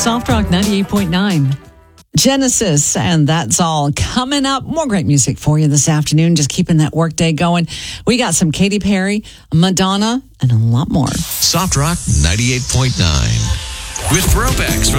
Soft Rock 98.9. Genesis, and that's all coming up. More great music for you this afternoon. Just keeping that workday going. We got some Katy Perry, Madonna, and a lot more. Soft Rock 98.9 with throwbacks from